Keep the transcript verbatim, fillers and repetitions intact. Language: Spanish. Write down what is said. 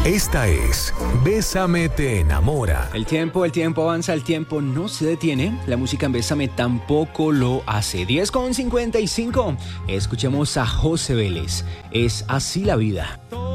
Esta es Bésame te enamora. El tiempo, el tiempo avanza, el tiempo no se detiene. La música en Bésame tampoco lo hace. diez con cincuenta y cinco. Escuchemos a José Vélez. Es así la vida.